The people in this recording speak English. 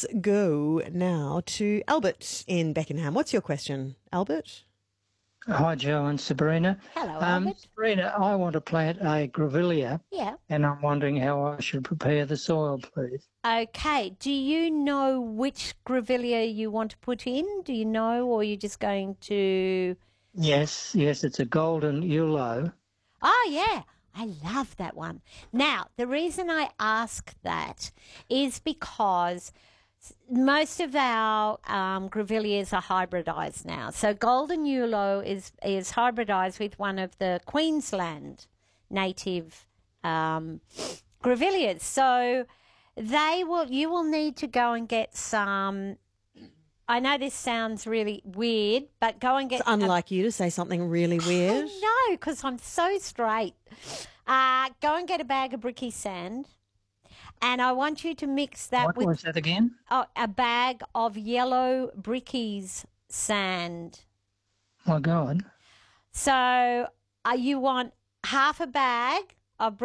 Let's go now to Albert in Beckenham. What's your question, Albert? Hi, Joe and Sabrina. Hello, Albert. Sabrina, I want to plant a grevillea, Yeah. and I'm wondering how I should prepare the soil, please. Okay. Do you know which grevillea you want to put in? Do you know, or are you just going to... Yes, it's a golden eulo. Oh, yeah. I love that one. Now, the reason I ask that is because most of our grevilleas are hybridized now. So golden eulo is hybridized with one of the Queensland native grevilleas. So you will need to go and get some. I know this sounds really weird, but go and get... It's unlike you to say something really weird. I know, because I'm so straight. Go and get a bag of bricky sand, and I want you to mix that What was that again? a bag of yellow brickies sand. My God. So you want half a bag of